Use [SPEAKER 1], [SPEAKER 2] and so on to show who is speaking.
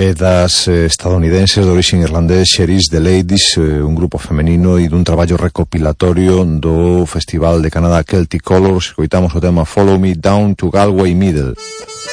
[SPEAKER 1] e das estadounidenses de orixe irlandés Cherise the Ladies, un grupo femenino e dun traballo recopilatorio do Festival de Canadá Celtic Colors. Escoitamos o tema Follow Me Down to Galway Middle.